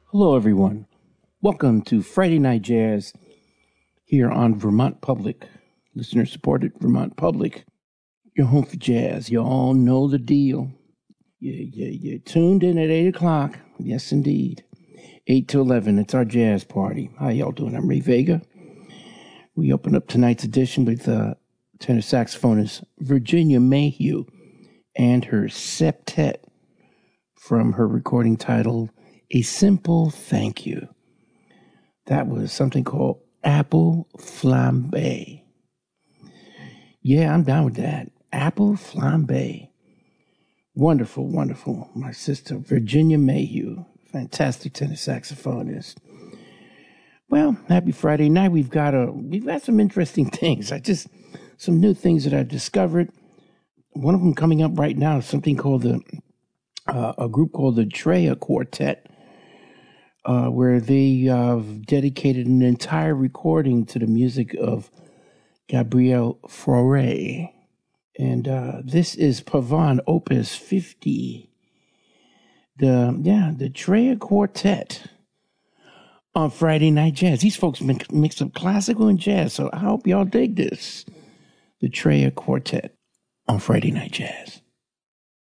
Hello, everyone. Welcome to Friday Night Jazz here on Vermont Public, listener-supported Vermont Public, your home for jazz. You all know the deal. You're tuned in at 8 o'clock. Yes, indeed. 8 to 11, it's our jazz party. How y'all doing? I'm Ray Vega. We open up tonight's edition with tenor saxophonist Virginia Mayhew and her septet from her recording titled A Simple Thank You. That was something called Apple Flambe. Yeah, I'm down with that. Apple Flambe. Wonderful, wonderful. My sister, Virginia Mayhew, fantastic tenor saxophonist. Well, happy Friday night. We've got some interesting things. Some new things that I've discovered. One of them coming up right now is something called a group called the Treya Quartet, where they dedicated an entire recording to the music of Gabriel Fauré. And this is Pavane Opus 50. The Treya Quartet on Friday Night Jazz. These folks mix up classical and jazz, so I hope y'all dig this. The Treya Quartet on Friday Night Jazz.